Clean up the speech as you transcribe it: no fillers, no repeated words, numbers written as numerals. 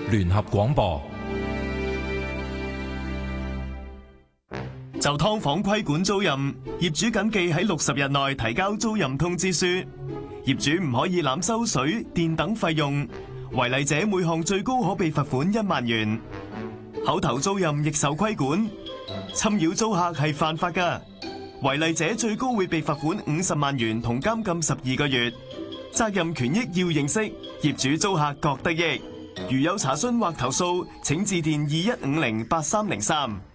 聯合廣播。 就劏房規管租賃，業主謹記喺60日內提交租賃通知書。業主唔可以濫收水電等費用，違例者每項最高可被罰款1萬元。口頭租賃亦受規管，侵擾租客係犯法㗎。違例者最高會被罰款50萬元同監禁12個月。責任權益要認識，業主租客各得益。如有查詢或投訴，請致電21508303。